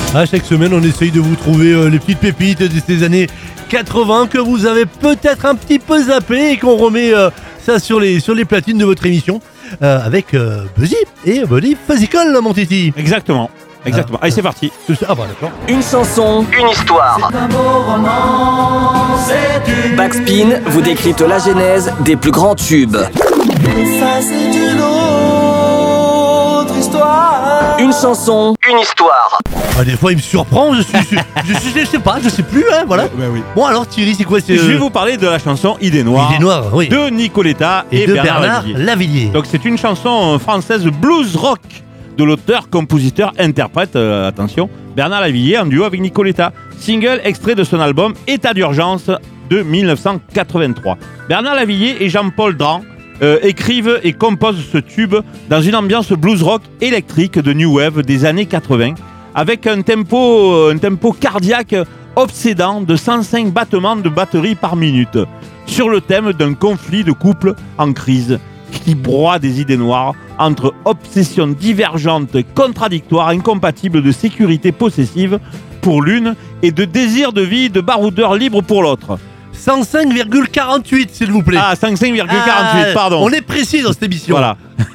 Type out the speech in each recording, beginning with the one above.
Chaque semaine, on essaye de vous trouver les petites pépites de ces années 80 que vous avez peut-être un petit peu zappé et qu'on remet ça sur les platines de votre émission avec Buzzy et Body Physical, mon titi. Exactement. Allez, c'est parti. D'accord. Une chanson, une histoire. C'est un beau roman, c'est une Backspin vous décrypte la genèse des plus grands tubes. Ça c'est une autre histoire. Une chanson, une histoire. Des fois, il me surprend, je sais plus, hein, voilà. Oui. Bon, alors Thierry, c'est quoi Je vais vous parler de la chanson Idée Noire, oui. de Nicoletta et de Bernard Lavilliers. Donc c'est une chanson française blues rock de l'auteur, compositeur, interprète, attention, Bernard Lavilliers en duo avec Nicoletta. Single extrait de son album État d'urgence de 1983. Bernard Lavilliers et Jean-Paul Dran écrivent et composent ce tube dans une ambiance blues rock électrique de New Wave des années 80 avec un tempo cardiaque obsédant de 105 battements de batterie par minute sur le thème d'un conflit de couple en crise qui broie des idées noires entre obsessions divergentes, contradictoires, incompatibles de sécurité possessive pour l'une et de désir de vie de baroudeur libre pour l'autre. 105,48 s'il vous plaît. 105,48, pardon. On est précis dans cette émission. Voilà.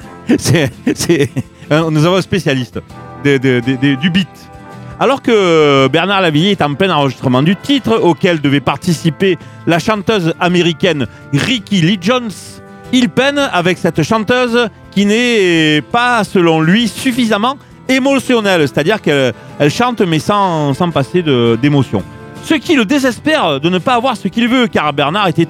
Nous avons un spécialiste du beat. Alors que Bernard Lavilliers est en plein enregistrement du titre, auquel devait participer la chanteuse américaine Ricki Lee Jones, il peine avec cette chanteuse qui n'est pas, selon lui, suffisamment émotionnelle. C'est-à-dire qu'elle chante mais sans passer d'émotion. Ce qui le désespère de ne pas avoir ce qu'il veut, car Bernard était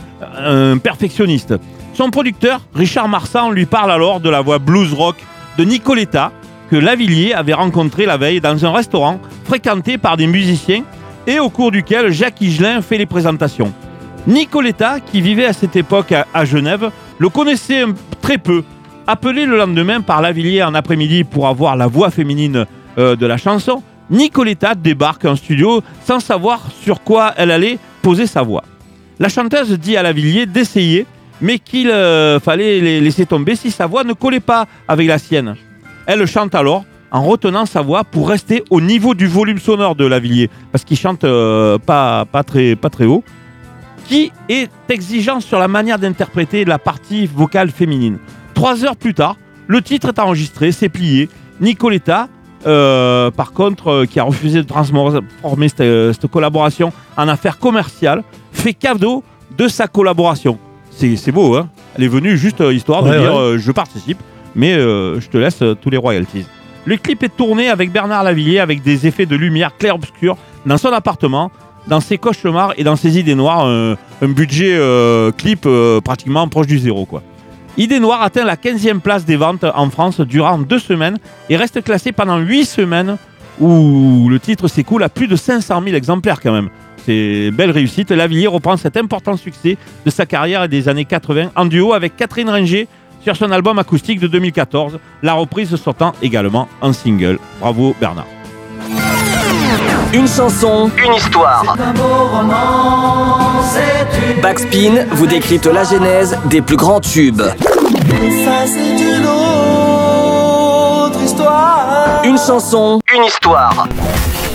un perfectionniste. Son producteur, Richard Marsan, lui parle alors de la voix blues rock de Nicoletta, que Lavilliers avait rencontré la veille dans un restaurant fréquenté par des musiciens et au cours duquel Jacques Higelin fait les présentations. Nicoletta, qui vivait à cette époque à Genève, le connaissait très peu. Appelé le lendemain par Lavilliers en après-midi pour avoir la voix féminine de la chanson, Nicoletta débarque en studio sans savoir sur quoi elle allait poser sa voix. La chanteuse dit à Lavilliers d'essayer, mais qu'il fallait les laisser tomber si sa voix ne collait pas avec la sienne. Elle chante alors en retenant sa voix pour rester au niveau du volume sonore de Lavilliers, parce qu'il chante pas très haut, qui est exigeant sur la manière d'interpréter la partie vocale féminine. 3 heures plus tard, le titre est enregistré, c'est plié. Nicoletta, par contre, qui a refusé de transformer cette collaboration en affaire commerciale, fait cadeau de sa collaboration. C'est beau, hein. Elle est venue juste histoire de dire je participe, mais je te laisse tous les royalties. Le clip est tourné avec Bernard Lavilliers avec des effets de lumière clair-obscur dans son appartement, dans ses cauchemars et dans ses idées noires, un budget clip pratiquement proche du zéro, quoi. Idées Noires atteint la 15e place des ventes en France durant 2 semaines et reste classé pendant 8 semaines où le titre s'écoule à plus de 500 000 exemplaires quand même. C'est belle réussite. Lavilliers reprend cet important succès de sa carrière des années 80 en duo avec Catherine Ringer sur son album acoustique de 2014, la reprise sortant également en single. Bravo Bernard. Une chanson, une histoire. C'est un beau roman, c'est une Backspin vous décrypte la genèse des plus grands tubes. Ça c'est une autre histoire. Une chanson, une histoire.